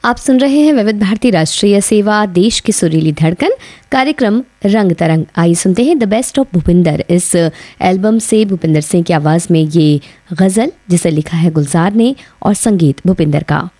आप सुन रहे हैं विविध भारती राष्ट्रीय सेवा, देश की सुरीली धड़कन, कार्यक्रम रंग तरंग। आइए सुनते हैं द बेस्ट ऑफ भूपिंदर। इस एल्बम से भूपिंदर सिंह की आवाज़ में ये गज़ल, जिसे लिखा है गुलजार ने और संगीत भूपिंदर का।